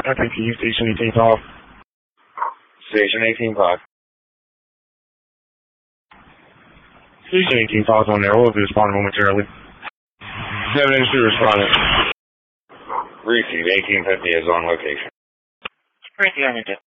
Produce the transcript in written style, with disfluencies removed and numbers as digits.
Contact you, Station 18-5. Station 18-5. Station 18-5 on there. We'll be responding momentarily. 782 responding. Receive 1850 is on location. Right,